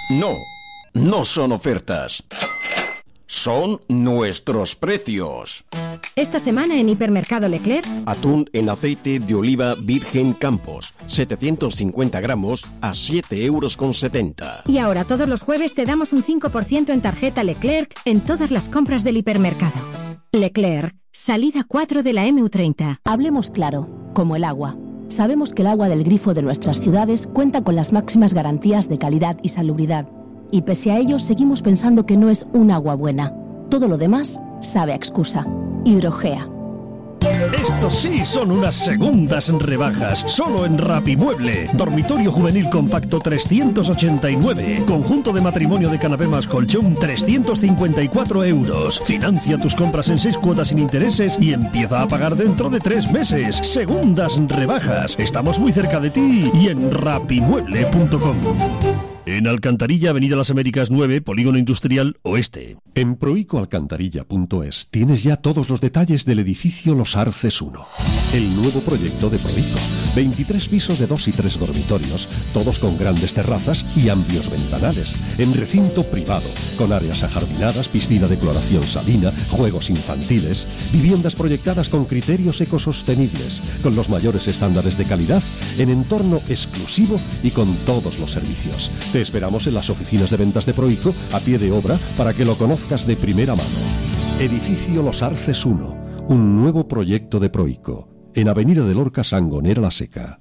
No, no son ofertas. Son nuestros precios. Esta semana en Hipermercado Leclerc, atún en aceite de oliva virgen Campos, 750 gramos a 7,70 €. Y ahora todos los jueves te damos un 5% en tarjeta Leclerc en todas las compras del hipermercado. Leclerc, salida 4 de la MU30. Hablemos claro, como el agua. Sabemos que el agua del grifo de nuestras ciudades cuenta con las máximas garantías de calidad y salubridad. Y pese a ello, seguimos pensando que no es un agua buena. Todo lo demás sabe a excusa. Hidrogea. Estos sí son unas segundas rebajas, solo en Rapimueble. Dormitorio juvenil compacto 389. Conjunto de matrimonio de canapé más colchón 354 €. Financia tus compras en 6 cuotas sin intereses y empieza a pagar dentro de 3 meses. Segundas rebajas. Estamos muy cerca de ti y en rapimueble.com. En Alcantarilla, Avenida Las Américas 9, Polígono Industrial Oeste. En proicoalcantarilla.es tienes ya todos los detalles del edificio Los Arces 1. El nuevo proyecto de Proico. 23 pisos de 2 y 3 dormitorios, todos con grandes terrazas y amplios ventanales, en recinto privado, con áreas ajardinadas, piscina de cloración salina, juegos infantiles, viviendas proyectadas con criterios ecosostenibles, con los mayores estándares de calidad, en entorno exclusivo y con todos los servicios. Te esperamos en las oficinas de ventas de Proico, a pie de obra, para que lo conozcas de primera mano. Edificio Los Arces 1, un nuevo proyecto de Proico, en Avenida de Lorca, Sangonera La Seca.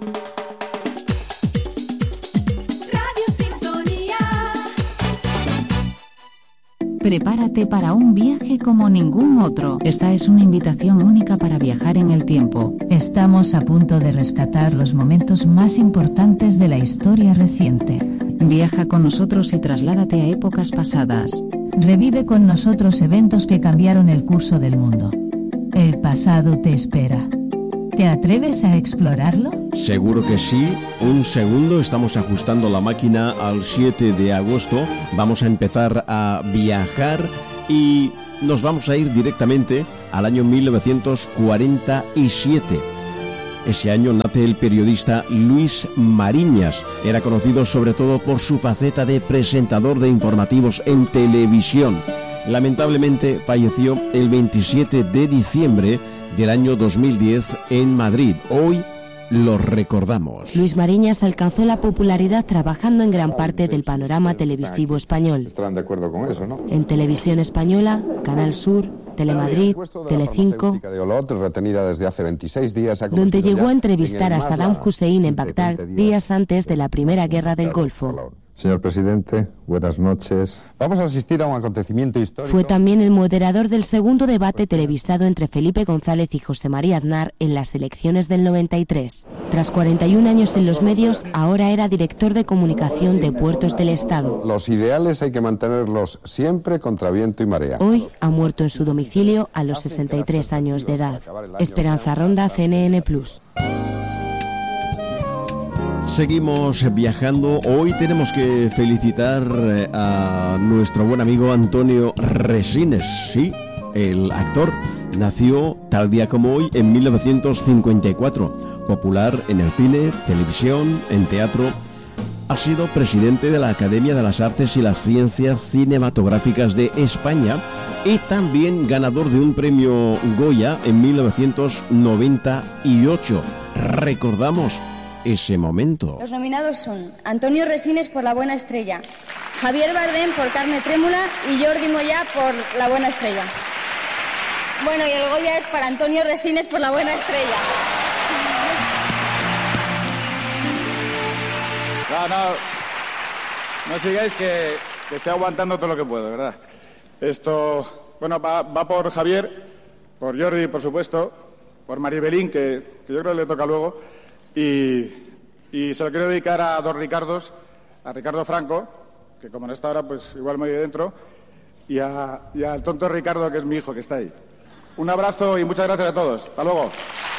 Prepárate para un viaje como ningún otro. Esta es una invitación única para viajar en el tiempo. Estamos a punto de rescatar los momentos más importantes de la historia reciente. Viaja con nosotros y trasládate a épocas pasadas. Revive con nosotros eventos que cambiaron el curso del mundo. El pasado te espera. ¿Te atreves a explorarlo? Seguro que sí. Un segundo, estamos ajustando la máquina al 7 de agosto. Vamos a empezar a viajar y nos vamos a ir directamente al año 1947. Ese año nace el periodista Luis Mariñas. Era conocido sobre todo por su faceta de presentador de informativos en televisión. Lamentablemente falleció el 27 de diciembre del año 2010 en Madrid. Hoy lo recordamos. Luis Mariñas alcanzó la popularidad trabajando en gran parte del panorama televisivo español. Estarán de acuerdo con eso, ¿no? En Televisión Española, Canal Sur, Telemadrid, Telecinco, retenida desde hace 26 días, donde llegó a entrevistar a Saddam Hussein en Bagdad días antes de la Primera Guerra del Golfo. Señor presidente, buenas noches. Vamos a asistir a un acontecimiento histórico. Fue también el moderador del segundo debate televisado entre Felipe González y José María Aznar en las elecciones del 93. Tras 41 años en los medios, ahora era director de comunicación de Puertos del Estado. Los ideales hay que mantenerlos siempre contra viento y marea. Hoy ha muerto en su domicilio a los 63 años de edad. Esperanza Ronda, CNN+. Seguimos viajando. Hoy tenemos que felicitar a nuestro buen amigo Antonio Resines. Sí, el actor nació tal día como hoy en 1954. Popular en el cine, televisión, en teatro. Ha sido presidente de la Academia de las Artes y las Ciencias Cinematográficas de España y también ganador de un premio Goya en 1998. Recordamos ese momento. Los nominados son Antonio Resines por La Buena Estrella, Javier Bardem por Carne Trémula y Jordi Moyà por La Buena Estrella. Bueno, y el Goya es para Antonio Resines por La Buena Estrella. No sigáis que estoy aguantando todo lo que puedo, ¿verdad? Esto, bueno, va por Javier, por Jordi, por supuesto, por Maribelín, que yo creo que le toca luego. Y se lo quiero dedicar a dos Ricardos, a Ricardo Franco, que como no está ahora, pues igual me voy dentro, y al tonto Ricardo, que es mi hijo, que está ahí. Un abrazo y muchas gracias a todos. Hasta luego.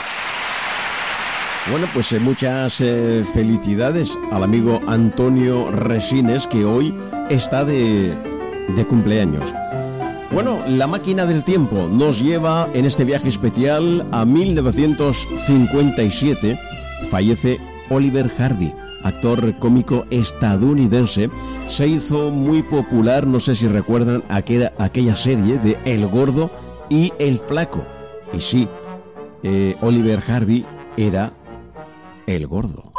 Bueno, pues muchas felicidades al amigo Antonio Resines, que hoy está de cumpleaños. Bueno, la máquina del tiempo nos lleva en este viaje especial a 1957. Fallece Oliver Hardy, actor cómico estadounidense, se hizo muy popular, no sé si recuerdan aquella serie de El Gordo y el Flaco. Y sí, Oliver Hardy era el gordo.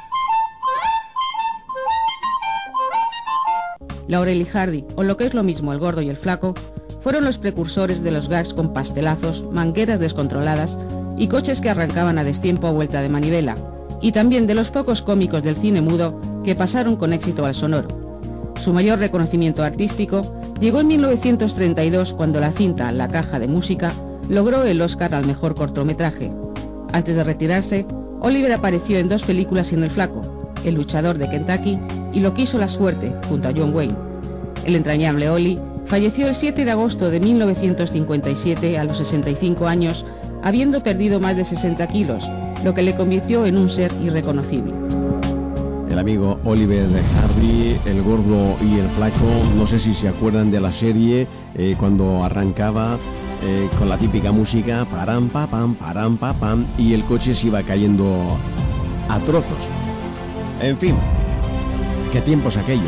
Laurel y Hardy, o lo que es lo mismo El Gordo y el Flaco, fueron los precursores de los gags con pastelazos, mangueras descontroladas y coches que arrancaban a destiempo a vuelta de manivela, y también de los pocos cómicos del cine mudo que pasaron con éxito al sonoro. Su mayor reconocimiento artístico llegó en 1932 cuando la cinta La Caja de Música logró el Oscar al mejor cortometraje. Antes de retirarse, Oliver apareció en 2 películas sin el Flaco, El luchador de Kentucky y Lo que hizo la suerte, junto a John Wayne. El entrañable Oli falleció el 7 de agosto de 1957 a los 65 años, habiendo perdido más de 60 kilos, lo que le convirtió en un ser irreconocible. El amigo Oliver Hardy, El Gordo y el Flaco, no sé si se acuerdan de la serie cuando arrancaba con la típica música param pa pam y el coche se iba cayendo a trozos. En fin, qué tiempos aquellos.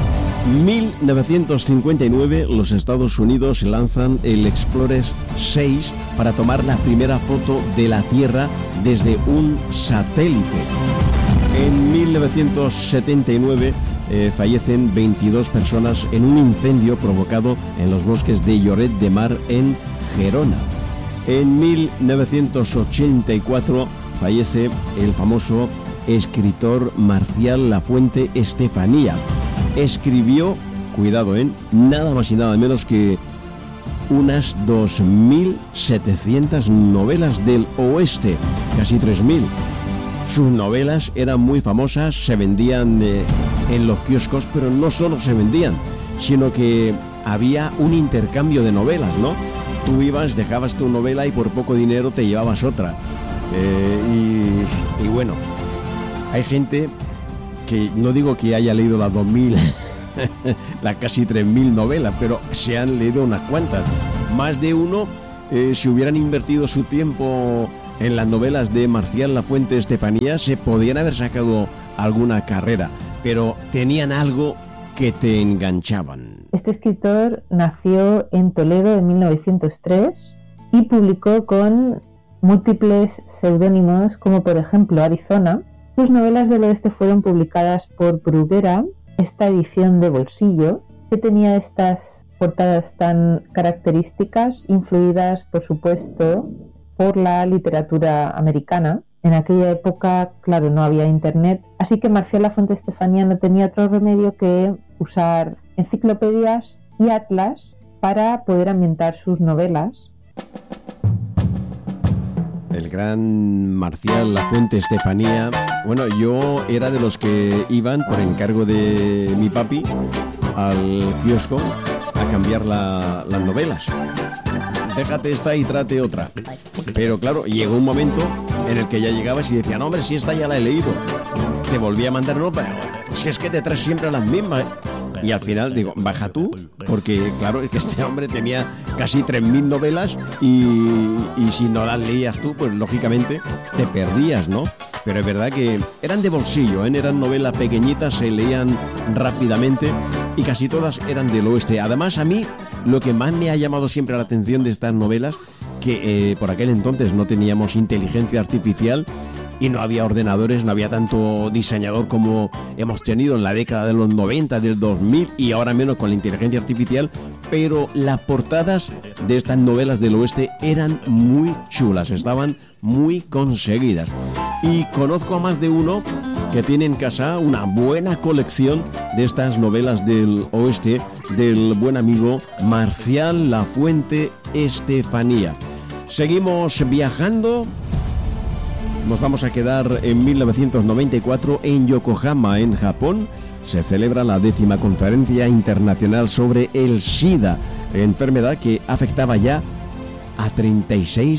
1959, los Estados Unidos lanzan el Explorer 6 para tomar la primera foto de la Tierra desde un satélite. En 1979 fallecen 22 personas en un incendio provocado en los bosques de Lloret de Mar en Gerona. En 1984 fallece el famoso escritor Marcial Lafuente Estefanía. Escribió, cuidado, nada más y nada menos que unas 2.700 novelas del oeste, casi 3.000. Sus novelas eran muy famosas, se vendían en los kioscos, pero no solo se vendían, sino que había un intercambio de novelas, ¿no? Tú ibas, dejabas tu novela y por poco dinero te llevabas otra. Y bueno, hay gente que no digo que haya leído las 2.000, las casi 3.000 novelas, pero se han leído unas cuantas. Más de uno, si hubieran invertido su tiempo en las novelas de Marcial Lafuente Estefanía, se podían haber sacado alguna carrera, pero tenían algo que te enganchaban. Este escritor nació en Toledo en 1903 y publicó con múltiples seudónimos, como por ejemplo Arizona. Sus novelas del oeste fueron publicadas por Bruguera, esta edición de bolsillo, que tenía estas portadas tan características, influidas por supuesto por la literatura americana. En aquella época, claro, no había internet, así que Marcial Lafuente Estefanía no tenía otro remedio que usar enciclopedias y atlas para poder ambientar sus novelas. El gran Marcial Lafuente Estefanía. Bueno, yo era de los que iban por encargo de mi papi al kiosco a cambiar las novelas. Déjate esta y trate otra. Pero claro, llegó un momento en el que ya llegabas y decía, no hombre, si esta ya la he leído. Te volví a mandar, no, pero si es que te traes siempre las mismas. Y al final digo, baja tú, porque claro, es que este hombre tenía casi 3.000 novelas y si no las leías tú, pues lógicamente te perdías, ¿no? Pero es verdad que eran de bolsillo, eran novelas pequeñitas, se leían rápidamente y casi todas eran del oeste. Además, a mí lo que más me ha llamado siempre la atención de estas novelas, que por aquel entonces no teníamos inteligencia artificial y no había ordenadores, no había tanto diseñador como hemos tenido en la década de los 90, del 2000 y ahora menos con la inteligencia artificial, pero las portadas de estas novelas del oeste eran muy chulas, estaban muy conseguidas. Y conozco a más de uno que tiene en casa una buena colección de estas novelas del oeste del buen amigo Marcial Lafuente Estefanía. Seguimos viajando. Nos vamos a quedar en 1994 en Yokohama, en Japón. Se celebra la 10ª Conferencia Internacional sobre el SIDA, enfermedad que afectaba ya a 36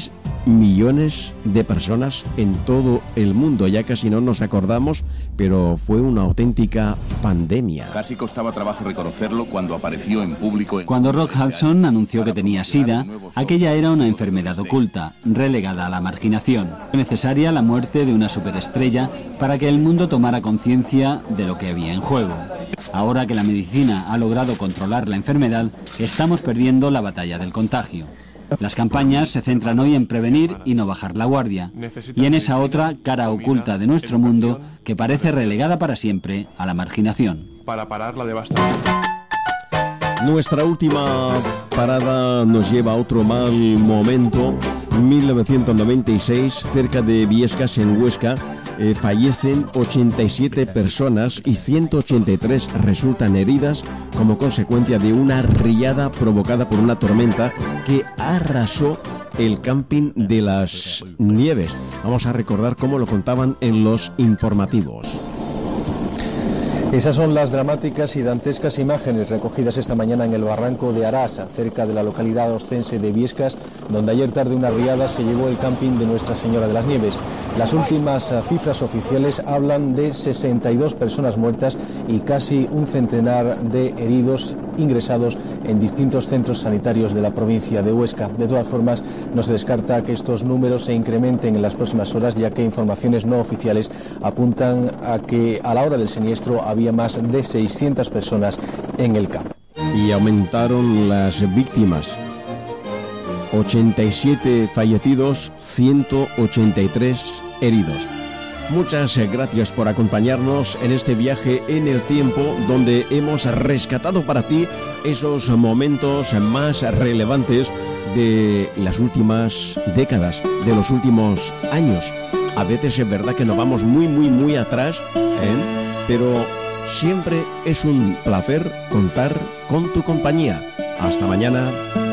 millones de personas en todo el mundo. Ya casi no nos acordamos, pero fue una auténtica pandemia. Casi costaba trabajo reconocerlo cuando apareció en público. Cuando Rock Hudson anunció que tenía SIDA, aquella era una enfermedad oculta, relegada a la marginación. Fue necesaria la muerte de una superestrella para que el mundo tomara conciencia de lo que había en juego. Ahora que la medicina ha logrado controlar la enfermedad, estamos perdiendo la batalla del contagio. Las campañas se centran hoy en prevenir y no bajar la guardia, y en esa otra cara oculta de nuestro mundo que parece relegada para siempre a la marginación. Para parar la devastación. Nuestra última parada nos lleva a otro mal momento. 1996, cerca de Viescas, en Huesca, fallecen 87 personas y 183 resultan heridas como consecuencia de una riada provocada por una tormenta que arrasó el camping de las Nieves. Vamos a recordar cómo lo contaban en los informativos. Esas son las dramáticas y dantescas imágenes recogidas esta mañana en el barranco de Arasa, cerca de la localidad oscense de Viescas, donde ayer tarde una riada se llevó el camping de Nuestra Señora de las Nieves. Las últimas cifras oficiales hablan de 62 personas muertas y casi un centenar de heridos ingresados en distintos centros sanitarios de la provincia de Huesca. De todas formas, no se descarta que estos números se incrementen en las próximas horas, ya que informaciones no oficiales apuntan a que a la hora del siniestro había más de 600 personas en el campo. Y aumentaron las víctimas. 87 fallecidos, 183 heridos. Muchas gracias por acompañarnos en este viaje en el tiempo, donde hemos rescatado para ti esos momentos más relevantes de las últimas décadas, de los últimos años. A veces es verdad que nos vamos muy atrás, pero siempre es un placer contar con tu compañía. Hasta mañana.